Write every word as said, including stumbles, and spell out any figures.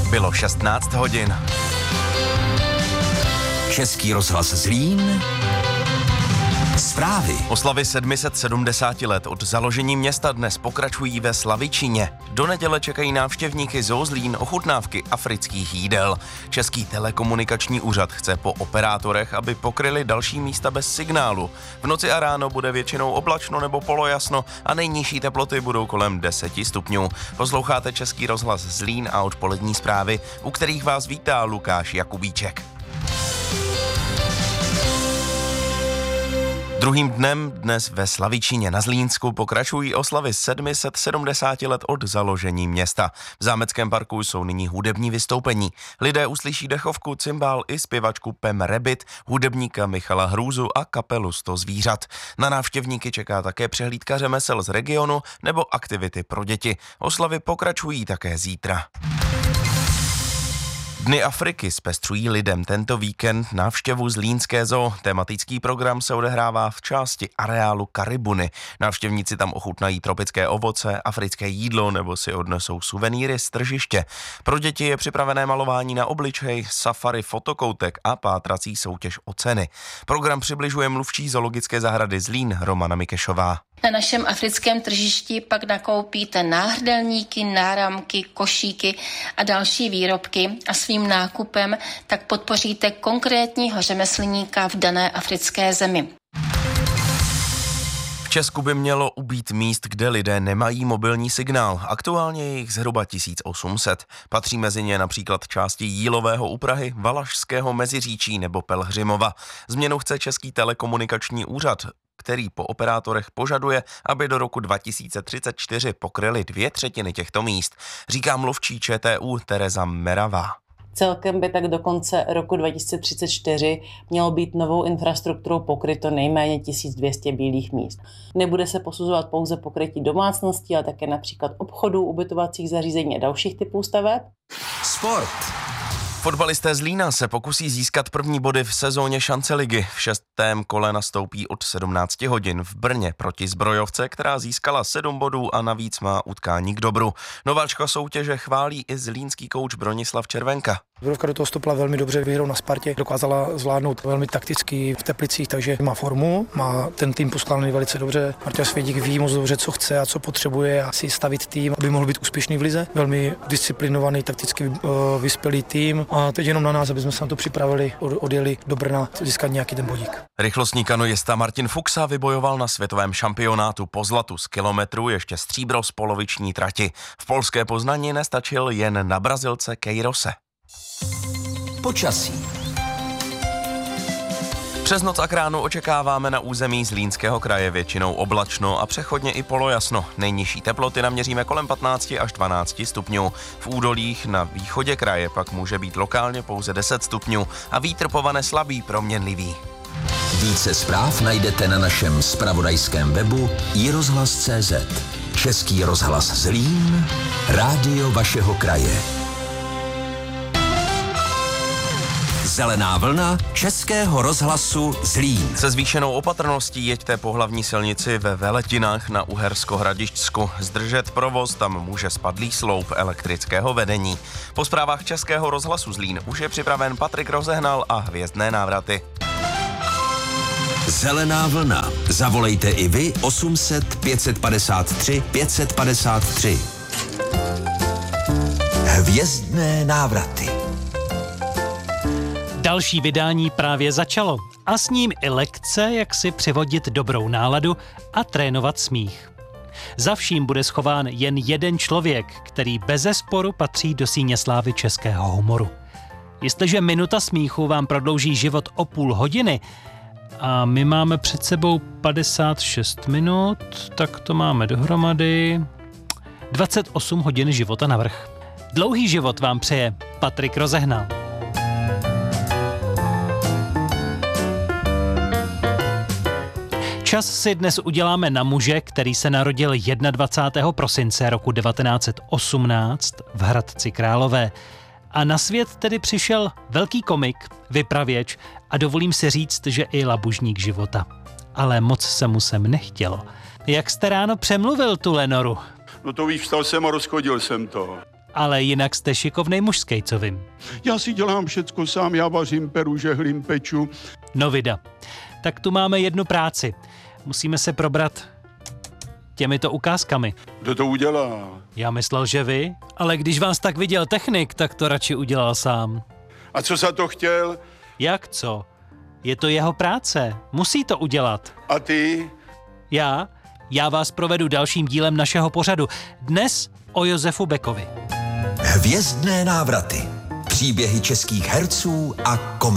Bylo šestnáct hodin. Český rozhlas Zlín. Zprávy. Oslavy sedm set sedmdesát let od založení města dnes pokračují ve Slavičíně. Do neděle čekají návštěvníky Zoo Zlín ochutnávky afrických jídel. Český telekomunikační úřad chce po operátorech, aby pokryli další místa bez signálu. V noci a ráno bude většinou oblačno nebo polojasno a nejnižší teploty budou kolem deseti stupňů. Posloucháte Český rozhlas Zlín a odpolední zprávy, u kterých vás vítá Lukáš Jakubíček. Druhým dnem dnes ve Slavičíně na Zlínsku pokračují oslavy sedm set sedmdesát let od založení města. V zámeckém parku jsou nyní hudební vystoupení. Lidé uslyší dechovku, cymbál i zpěvačku Pem Rebit, hudebníka Michala Hrůzu a kapelu Sto zvířat. Na návštěvníky čeká také přehlídka řemesel z regionu nebo aktivity pro děti. Oslavy pokračují také zítra. Dny Afriky zpestřují lidem tento víkend návštěvu Zlínské zoo. Tematický program se odehrává v části areálu Karibuny. Návštěvníci tam ochutnají tropické ovoce, africké jídlo nebo si odnesou suvenýry z tržiště. Pro děti je připravené malování na obličej, safari fotokoutek a pátrací soutěž o ceny. Program přibližuje mluvčí zoologické zahrady Zlín Romana Mikešová. Na našem africkém tržišti pak nakoupíte náhrdelníky, náramky, košíky a další výrobky a svým nákupem tak podpoříte konkrétního řemeslníka v dané africké zemi. V Česku by mělo ubýt míst, kde lidé nemají mobilní signál. Aktuálně je jich zhruba tisíc osm set. Patří mezi ně například části Jílového u Prahy, Valašského Meziříčí nebo Pelhřimova. Změnu chce Český telekomunikační úřad, který po operátorech požaduje, aby do roku dva tisíce třicet čtyři pokryli dvě třetiny těchto míst, říká mluvčí ČTÚ Tereza Meravá. Celkem by tak do konce roku dva tisíce třicet čtyři mělo být novou infrastrukturou pokryto nejméně tisíc dvě stě bílých míst. Nebude se posuzovat pouze pokrytí domácností, ale také například obchodů, ubytovacích zařízení a dalších typů staveb. Sport. Fotbalisté Zlína se pokusí získat první body v sezóně šance ligy. V šestém kole nastoupí od sedmnáct hodin v Brně proti Zbrojovce, která získala sedm bodů a navíc má utkání k dobru. Nováčka soutěže chválí i zlínský kouč Bronislav Červenka. Zbrojovka do toho stopla velmi dobře, vyhrou na Spartě, dokázala zvládnout velmi takticky v Teplicích, takže má formu, má ten tým poskládaný velice dobře. Martin Svědík ví moc dobře, co chce a co potřebuje a si stavit tým, aby mohl být úspěšný v lize. Velmi disciplinovaný, takticky vyspělý tým a teď jenom na nás, aby jsme se na to připravili, odjeli do Brna získat nějaký ten bodík. Rychlostní kanoista Martin Fuxa vybojoval na světovém šampionátu po zlatu z kilometru ještě stříbro z poloviční trati. V polské Poznani nestačil jen na Brazilce Queirose. Počasí. Přes noc a k ránu očekáváme na území Zlínského kraje většinou oblačno a přechodně i polojasno. Nejnižší teploty naměříme kolem patnáct až dvanáct stupňů. V údolích na východě kraje pak může být lokálně pouze deset stupňů a vítr povane slabý proměnlivý. Více zpráv najdete na našem zpravodajském webu i rozhlas tečka cé zet. Český rozhlas Zlín, rádio vašeho kraje. Zelená vlna Českého rozhlasu Zlín. Se zvýšenou opatrností jeďte po hlavní silnici ve Veletinách na Uhersko-Hradišťsku. Zdržet provoz tam může spadlý sloup elektrického vedení. Po zprávách Českého rozhlasu Zlín už je připraven Patrik Rozehnal a hvězdné návraty. Zelená vlna. Zavolejte i vy osm set pět padesát tři pět padesát tři. Hvězdné návraty. Další vydání právě začalo a s ním i lekce, jak si přivodit dobrou náladu a trénovat smích. Za vším bude schován jen jeden člověk, který bezesporu patří do síně slávy českého humoru. Jestliže minuta smíchu vám prodlouží život o půl hodiny a my máme před sebou padesát šest minut, tak to máme dohromady dvacet osm hodin života navrch. Dlouhý život vám přeje Patrik Rozehnal. Čas si dnes uděláme na muže, který se narodil dvacátého prvního prosince roku devatenáct set osmnáct v Hradci Králové. A na svět tedy přišel velký komik, vypravěč a dovolím si říct, že i labužník života. Ale moc se mu sem nechtělo. Jak jste ráno přemluvil tu Lenoru? No to víš, vstal jsem a rozchodil jsem to. Ale jinak jste šikovnej muž s kejcovým. Já si dělám všecko sám, já vařím, peru, žehlím, peču. No vida. Tak tu máme jednu práci. Musíme se probrat těmito ukázkami. Kdo to udělá? Já myslel, že vy, ale když vás tak viděl technik, tak to radši udělal sám. A co za to chtěl? Jak co? Je to jeho práce. Musí to udělat. A ty? Já? Já vás provedu dalším dílem našeho pořadu. Dnes o Josefu Bekovi. Hvězdné návraty. Příběhy českých herců a komiksů.